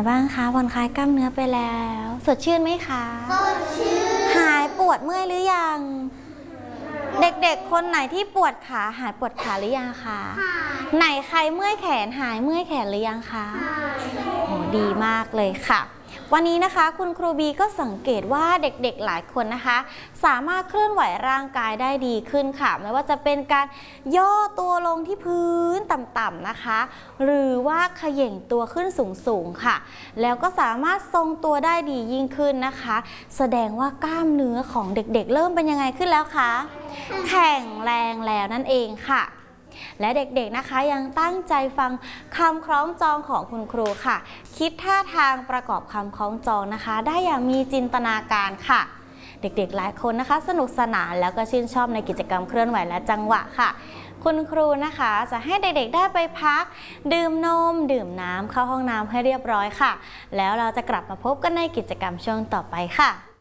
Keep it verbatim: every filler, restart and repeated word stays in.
บ้างคะผ่อนคลายกล้ามเนื้อไปแล้วสดชื่นไหมคะสดชื่นหายปวดเมื่อยหรือยังเด็กๆคนไหนที่ปวดขาหายปวดขาหรือยังคะไหนใครเมื่อยแขนหายเมื่อยแขนหรือยังคะโหดีมากเลยค่ะวันนี้นะคะคุณครูบีก็สังเกตว่าเด็กๆหลายคนนะคะสามารถเคลื่อนไหวร่างกายได้ดีขึ้นค่ะไม่ว่าจะเป็นการย่อตัวลงที่พื้นต่ำๆนะคะหรือว่าเขย่งตัวขึ้นสูงๆค่ะแล้วก็สามารถทรงตัวได้ดียิ่งขึ้นนะคะแสดงว่ากล้ามเนื้อของเด็กๆเริ่มเป็นยังไงขึ้นแล้วคะแข็งแรงแล้วนั่นเองค่ะและเด็กๆนะคะยังตั้งใจฟังคำคล้องจองของคุณครูค่ะคิดท่าทางประกอบคำคล้องจองนะคะได้อย่างมีจินตนาการค่ะเด็กๆหลายคนนะคะสนุกสนานแล้วก็ชื่นชอบในกิจกรรมเคลื่อนไหวและจังหวะค่ะคุณครูนะคะจะให้เด็กๆได้ไปพักดื่มนมดื่มน้ำเข้าห้องน้ำให้เรียบร้อยค่ะแล้วเราจะกลับมาพบกันในกิจกรรมช่วงต่อไปค่ะ